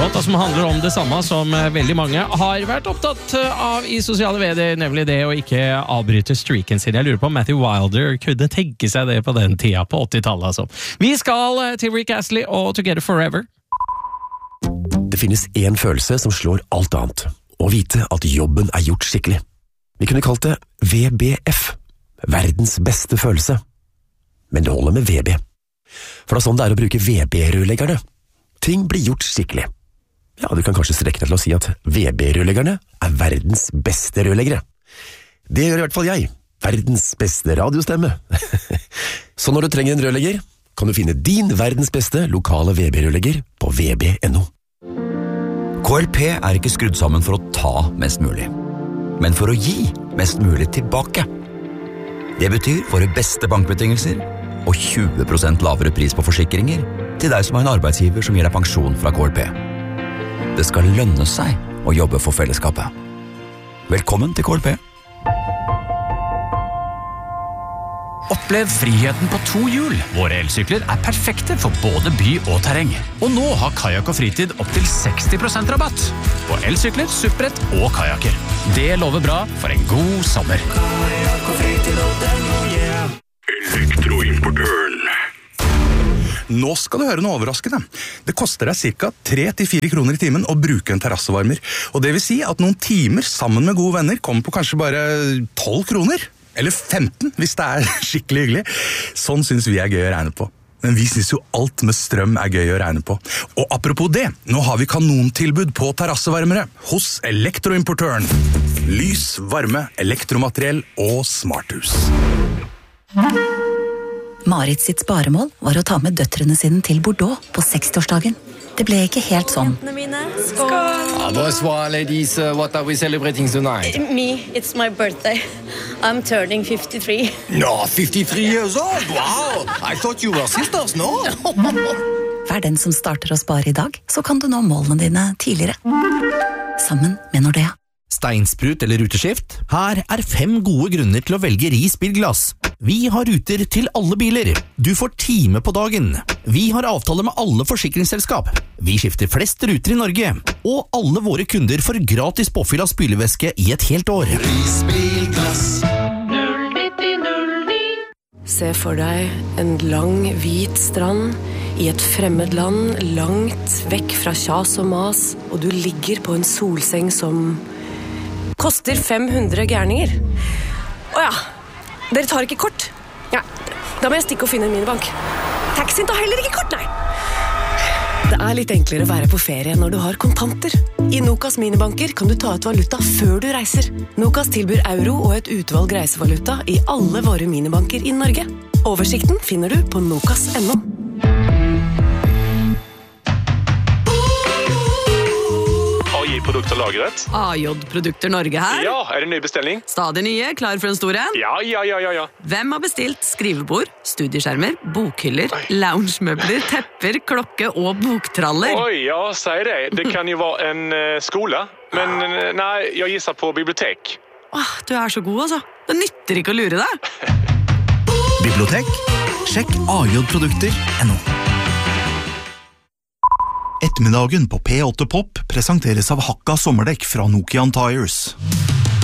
låt som handler om det samme som veldig mange har vært opptatt av i sosiale medier, nemlig det å ikke avbryte streaken sin. Jeg lurer på om Matthew Wilder kunne tenke seg det på den tida på 80-tallet. Altså. Vi skal til Rick Astley og Together Forever. Det finnes en følelse som slår alt annet. Å vite at jobben er gjort skikkelig. Vi kunne kalt det VBF. Verdens beste følelse. Men det holder med VB. For det sånn det å bruke VB-rørleggerne. Ting blir gjort skikkelig. Ja, du kan kanskje strekke deg til å si at VB-rørleggerne verdens beste rørleggere. Det gjør i hvert fall jeg. Verdens beste radiostemme. Så når du trenger en rørlegger, kan du finne din verdens beste lokale VB-rørlegger på vb.no. KLP ikke skrudd sammen for å ta mest mulig, men for å gi mest mulig tilbake. Det betyr våre beste bankbetingelser og 20% lavere pris på forsikringer til deg som har en arbeidsgiver som gir deg pensjon fra KLP. Det skal lønne seg å jobbe for fellesskapet. Velkommen til KLP. Opplev friheten på 2 hjul. Våre elsykler perfekte for både by og terreng. Og nå har Kayak og Fritid opp til 60% rabatt på elsykler, supprett og kajakker. Det lover bra for en god sommer. Kayak og Fritid, yeah. Elektroimportøren. Nå skal du høre noe overraskende. Det koster deg ca. 3-4 kroner i timen å bruke en terrassevarmer. Og det vil si at noen timer sammen med gode venner kommer på kanskje bare 12 kroner. Eller 15, hvis det skikkelig hyggelig. Sånn synes vi gøy å regne på. Men vi synes jo alt med strøm gøy å regne på. Og apropos det, nå har vi kanontilbud på terrassevarmere hos Elektroimportøren. Lys, varme, elektromateriell og smarthus. Marit sitt sparemål var å ta med døtrene sine til Bordeaux på 60-årsdagen. Det ble ikke helt sånn. Skål! Bonsoir, ladies. What are we celebrating tonight? Me, it's my birthday. I'm turning 53. No, 53 years old? Wow! I thought you were sisters, no? Vær den som starter å spare i dag, så kan du nå målene dine tidligere. Sammen med Nordea. Steinsprut eller ruteskift? Her 5 gode grunner til å velge Ris bilglass. Vi har ruter til alle biler. Du får time på dagen. Vi har avtaler med alle forsikringsselskap. Vi skifter flest ruter i Norge. Og alle våre kunder får gratis påfyll av spylevæske i et helt år. Ris bilglass 09009. Se for deg en lang, hvit strand i et fremmed land, langt vekk fra kjas og mas, og du ligger på en solseng som koster 500 gærninger. Åja, dere tar ikke kort? Ja, da må jeg stikke og finne en minibank. Taxien tar heller ikke kort, nei. Det litt enklere å være på ferie når du har kontanter. I Nokas minibanker kan du ta ut valuta før du reiser. Nokas tilbyr euro og et utvalg reisevaluta i alle våre minibanker i Norge. Oversikten finner du på nokas.no. AJ-produkter lagret. AJ-produkter Norge her. Ja, det ny bestilling? Stadig nye, klar for en stor en? Ja. Hvem har bestilt skrivebord, studieskjermer, bokhyller, loungemøbler, tepper, klokke og boktraller? Oi, ja, si det. Det kan jo være en skole, men nei, jeg gisser på bibliotek. Du så god, altså. Det nytter ikke å lure deg. Bibliotek? Sjekk AJ-produkter.no. Ettermiddagen på P8 Pop presenteres av Hakka sommerdekk fra Nokian Tires.